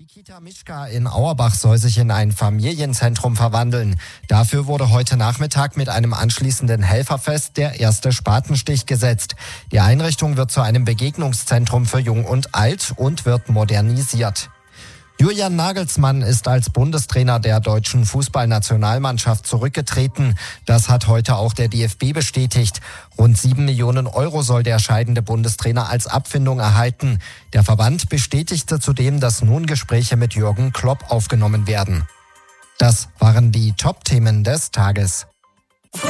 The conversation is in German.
Die Kita Mischka in Auerbach soll sich in ein Familienzentrum verwandeln. Dafür wurde heute Nachmittag mit einem anschließenden Helferfest der erste Spatenstich gesetzt. Die Einrichtung wird zu einem Begegnungszentrum für Jung und Alt und wird modernisiert. Julian Nagelsmann ist als Bundestrainer der deutschen Fußballnationalmannschaft zurückgetreten. Das hat heute auch der DFB bestätigt. Rund 7 Millionen Euro soll der scheidende Bundestrainer als Abfindung erhalten. Der Verband bestätigte zudem, dass nun Gespräche mit Jürgen Klopp aufgenommen werden. Das waren die Top-Themen des Tages.